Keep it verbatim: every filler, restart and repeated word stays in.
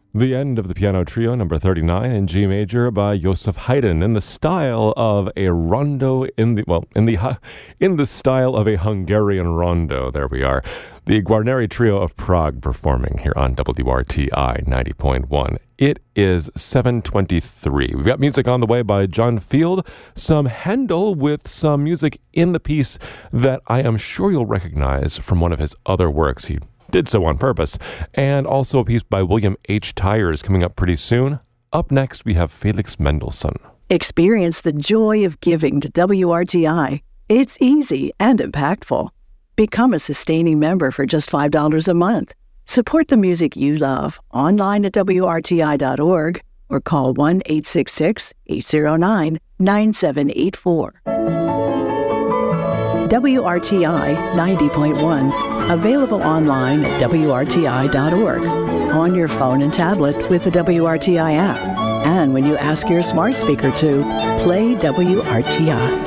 The end of the piano trio, number thirty-nine, in G major by Joseph Haydn, in the style of a rondo in the well, in the in the style of a Hungarian rondo. There we are. The Guarneri Trio of Prague performing here on W R T I ninety point one. It is seven twenty-three. We've got music on the way by John Field, some Handel with some music in the piece that I am sure you'll recognize from one of his other works. He did so on purpose. And also a piece by William H. Tyers coming up pretty soon. Up next, we have Felix Mendelssohn. Experience the joy of giving to W R T I. It's easy and impactful. Become a sustaining member for just five dollars a month. Support the music you love online at W R T I dot org or call one eight six six, eight zero nine, nine seven eight four. W R T I ninety point one, available online at W R T I dot org, on your phone and tablet with the W R T I app, and when you ask your smart speaker to play W R T I.